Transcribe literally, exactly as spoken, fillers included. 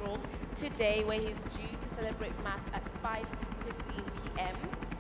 Cathedral today, where he's due to celebrate Mass at five fifteen p m